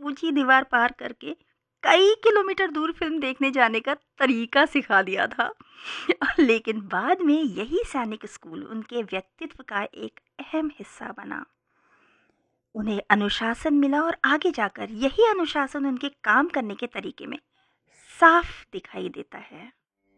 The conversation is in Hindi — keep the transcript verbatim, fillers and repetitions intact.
ऊंची दीवार पार करके कई किलोमीटर दूर फिल्म देखने जाने का तरीका सिखा दिया था। लेकिन बाद में यही सैनिक स्कूल उनके व्यक्तित्व का एक अहम हिस्सा बना। उन्हें अनुशासन मिला और आगे जाकर यही अनुशासन उनके काम करने के तरीके में साफ दिखाई देता है।